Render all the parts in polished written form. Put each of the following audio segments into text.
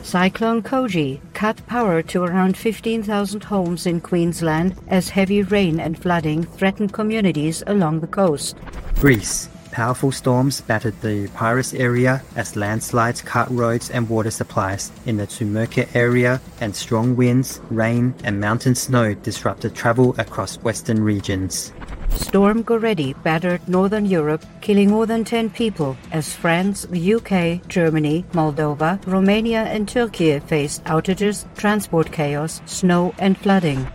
Cyclone Koji cut power to around 15,000 homes in Queensland as heavy rain and flooding threatened communities along the coast. Greece. Powerful storms battered the Piraeus area as landslides cut roads and water supplies in the Tsumerka area, and strong winds, rain, and mountain snow disrupted travel across western regions. Storm Goretti battered northern Europe, killing more than 10 people as France, the UK, Germany, Moldova, Romania, and Turkey faced outages, transport chaos, snow, and flooding.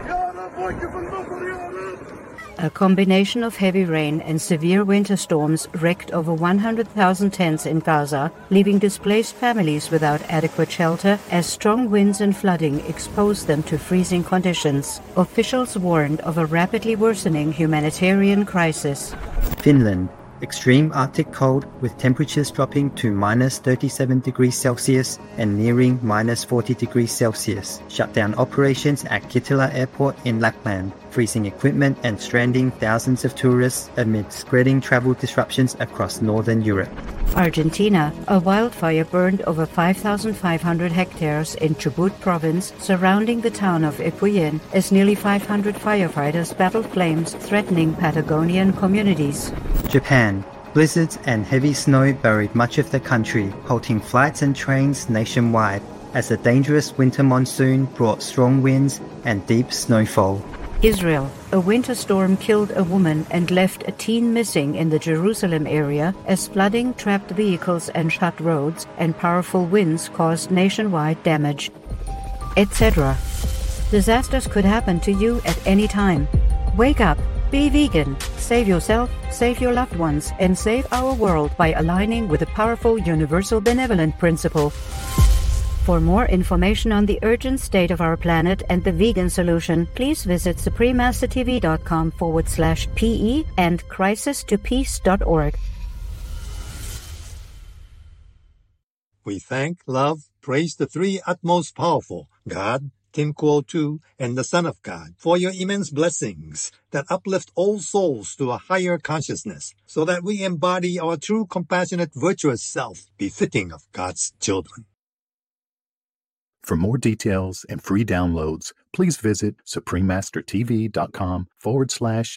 A combination of heavy rain and severe winter storms wrecked over 100,000 tents in Gaza, leaving displaced families without adequate shelter as strong winds and flooding exposed them to freezing conditions. Officials warned of a rapidly worsening humanitarian crisis. Finland. Extreme Arctic cold with temperatures dropping to minus 37 degrees Celsius and nearing minus 40 degrees Celsius shut down operations at Kittilä Airport in Lapland, freezing equipment and stranding thousands of tourists amid spreading travel disruptions across northern Europe. Argentina. A wildfire burned over 5,500 hectares in Chubut province surrounding the town of Epuyén as nearly 500 firefighters battled flames threatening Patagonian communities. Japan. Blizzards and heavy snow buried much of the country, halting flights and trains nationwide as a dangerous winter monsoon brought strong winds and deep snowfall. Israel. A winter storm killed a woman and left a teen missing in the Jerusalem area as flooding trapped vehicles and shut roads, and powerful winds caused nationwide damage, etc. Disasters could happen to you at any time. Wake up, be vegan, save yourself, save your loved ones, and save our world by aligning with the powerful universal benevolent principle. For more information on the urgent state of our planet and the vegan solution, please visit suprememastertv.com/PE and crisistopeace.org. We thank, love, praise the three utmost powerful, God, Tim Kuo Tu, and the Son of God, for your immense blessings that uplift all souls to a higher consciousness, so that we embody our true compassionate virtuous self, befitting of God's children. For more details and free downloads, please visit suprememastertv.com/